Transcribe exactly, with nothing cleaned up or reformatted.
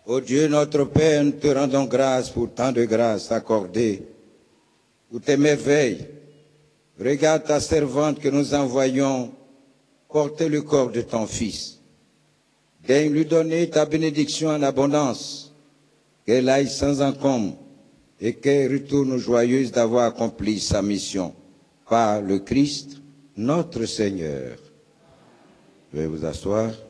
Ô Dieu notre Père, nous te rendons grâce pour tant de grâces accordées, pour tes merveilles. Regarde ta servante que nous envoyons porter le corps de ton Fils. Daigne lui donner ta bénédiction en abondance, qu'elle aille sans encombre et qu'elle retourne joyeuse d'avoir accompli sa mission par le Christ, notre Seigneur. Veuillez vous asseoir.